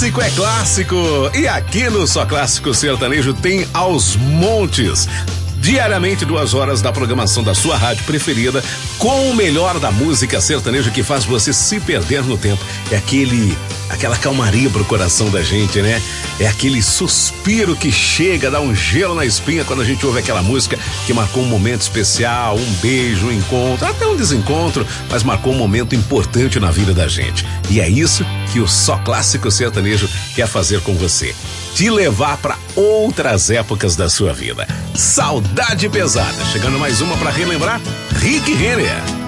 Clássico é clássico. E aqui no Só Clássico Sertanejo tem aos montes. Diariamente 2 horas da programação da sua rádio preferida com o melhor da música sertaneja que faz você se perder no tempo. É aquela calmaria pro coração da gente, né? É aquele suspiro que chega, dá um gelo na espinha quando a gente ouve aquela música que marcou um momento especial, um beijo, um encontro, até um desencontro, mas marcou um momento importante na vida da gente. E é isso que o Só Clássico Sertanejo quer fazer com você. Te levar para outras épocas da sua vida. Saudade pesada. Chegando mais uma para relembrar, Rick Renner.